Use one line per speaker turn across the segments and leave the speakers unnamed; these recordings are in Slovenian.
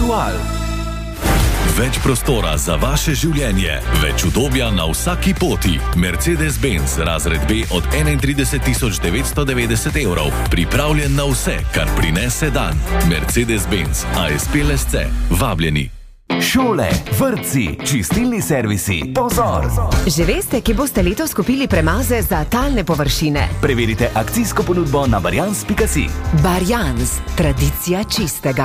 Aktual. Več prostora za vaše življenje, več udobja na vsaki poti. Mercedes-Benz razred B od 31.990 €. Pripravljen na vse, kar prinese dan. Mercedes-Benz ASP LSC. Vabljeni.
Šole, vrtci, čistilni servisi. Pozor!
Že veste, kje boste letos kupili premaze za talne površine?
Preverite akcijsko ponudbo na barjans.si.
Barjans, tradicija čistega.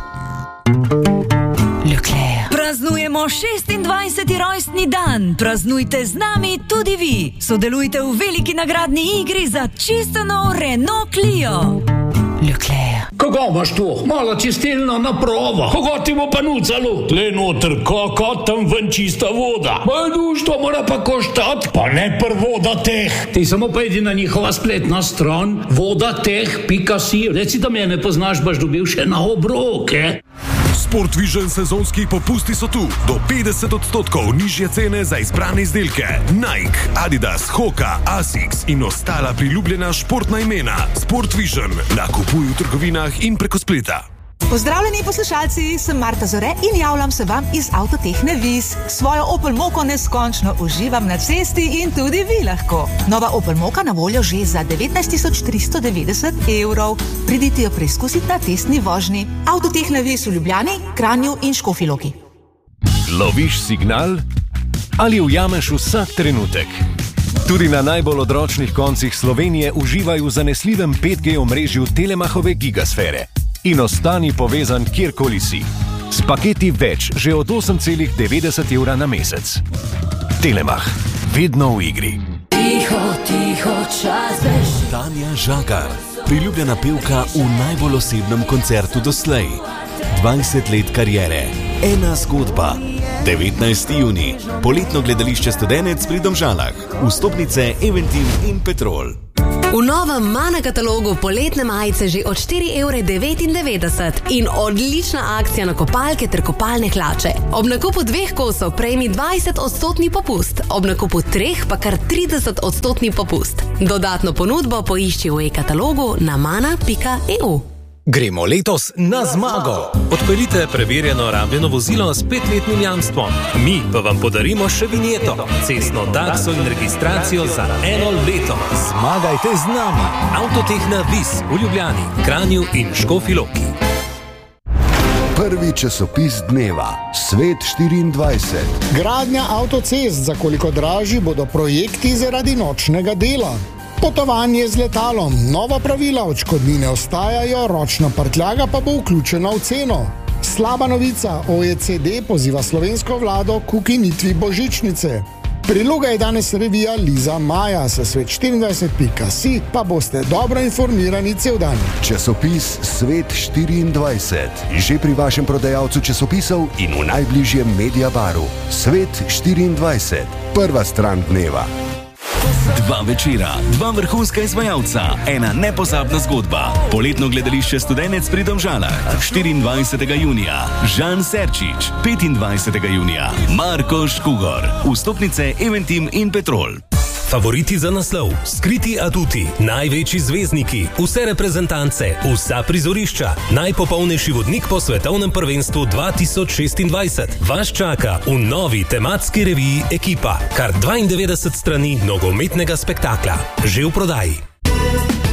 Leclerc.
Praznujemo 26. rojstni dan. Praznujte z nami tudi vi. Sodelujte v veliki nagradni igri za čisto nov Renault Clio.
Leclerc.
Kako imaš to? Malo čistilno napravo. Kako ti bo pa nucalo? Tle noter, kako tam ven čista voda. Majduš, to mora pa koštat. Pa ne voda teh. Ti samo pojdi na njihova spletna stran vodateh.si. Reci, da me ne poznaš, baš dobil še na obroke.
Sport Vision sezonski popusti so tu. Do 50% nižje cene za izbrane izdelke. Nike, Adidas, Hoka, Asics in ostala priljubljena športna imena. Sport Vision. Nakupuj v trgovinah in preko spleta.
Pozdravljeni poslušalci, sem Marta Zore in javljam se vam iz Avtotehne Vis. Svojo Opel Moko neskončno uživam na cesti in tudi vi lahko. Nova Opel Moka na voljo že za 19.390 €. Pridite jo preizkusiti na testni vožnji. Avtotehne Vis v Ljubljani, Kranju in Škofji Loki.
Loviš signal ali ujameš vsak trenutek? Tudi na najbolj odročnih koncih Slovenije uživaj v zanesljivem 5G omrežju Telemachove gigasfere. In ostani povezan kjerkoli si. S paketi več že od 8,90 € na mesec. Telemach. Vedno v igri.
Tiho, čas bež.
Tanja Žagar, priljubljena pevka v najbolj osebnem koncertu doslej. 20 let kariere, ena zgodba. 19. junij, poletno gledališče Studenec pri Domžalah. Vstopnice Eventim in Petrol.
V novem Mana katalogu poletne majice že od 4,99 € in odlična akcija na kopalke ter kopalne hlače. Ob nakupu 2 kosov prejmi 20% popust, ob nakupu 3 pa kar 30% popust. Dodatno ponudbo poišči v e-katalogu na mana.eu.
Gremo letos na zmago. Odpeljite preverjeno rabljeno vozilo s 5-letnim jamstvom. Mi pa vam podarimo še vinjeto, cestno takso in registracijo za 1 leto. Zmagajte z nami. Avtotehna Vis v Ljubljani, Kranju in Škofji Loki.
Prvi časopis dneva, Svet 24.
Gradnja avtocest, za koliko dražji bodo projekti zaradi nočnega dela. Potovanje z letalom, nova pravila odškodnine ostajajo, ročna prtljaga pa bo vključena v ceno. Slaba novica, OECD poziva slovensko vlado k ukinitvi božičnice. Priloga je danes revija Liza Maja, s svet24.si pa boste dobro informirani cel dan.
Časopis Svet 24. Že pri vašem prodajalcu časopisov in v najbližjem Mediabaru. Svet 24. Prva stran dneva.
2 večera, 2 vrhunska izvajalca, ena nepozabna zgodba. Poletno gledališče Studenec pri Domžalah. 24. junija Žan Serčič, 25. junija Marko Škugor. Vstopnice Eventim in Petrol.
Favoriti za naslov, skriti aduti, največji zvezdniki, vse reprezentance, vsa prizorišča, najpopolnejši vodnik po svetovnem prvenstvu 2026. Vas čaka v novi tematski reviji Ekipa, kar 92 strani nogometnega spektakla. Že v prodaji.